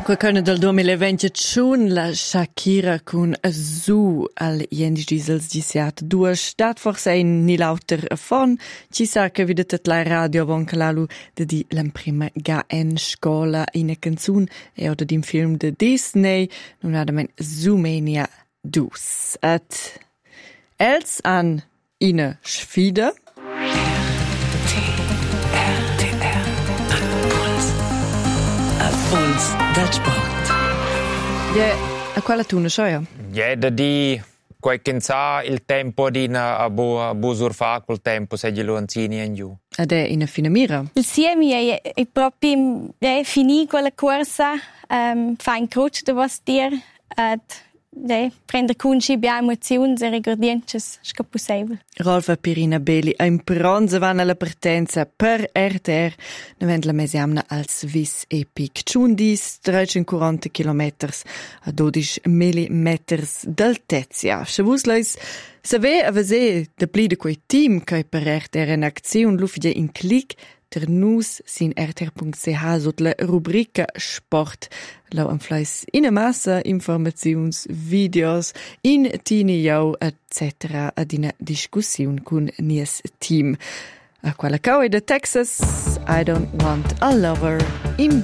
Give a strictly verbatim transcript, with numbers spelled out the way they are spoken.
Qualcuno del duemilaventitschun la Shakira con Azul al jendis diesels gisiat dua stat forse in ni lauter afon ci sa che videt la radio von calalu de di l'imprima ga en scola in a canzun e oder dim film de Disney nun adamen Zoomania dus at els an ina sfida del sport. Ja, a quella tu ne sai? Ja, da di qualche sa il tempo di na a bo a bo surfa col tempo se gli anzini in giù. Ed è in a fine mira. Il siemi è, è proprio è finì quella corsa, um, fa in croce da vas dir, ad de prender cunci bia emozioni e ricordiences sca possibile. Rolfa Pirina Beli ein bronze van alla partenza per R T R nevent la mesiamna als vis epic tschundis trecentoquaranta chilometers a dodici millimeters d'altezia. Schavus leis save avese de pli de quei team che per R T R in azione lufide in click der nus sin r t r punkt c h sot la rubrica Sport. Lau am Fleiss in a massa informazions, videos, in tini jau, et cetera ad ina discussion cun nies team. A quella cau e de Texas, I don't want a lover in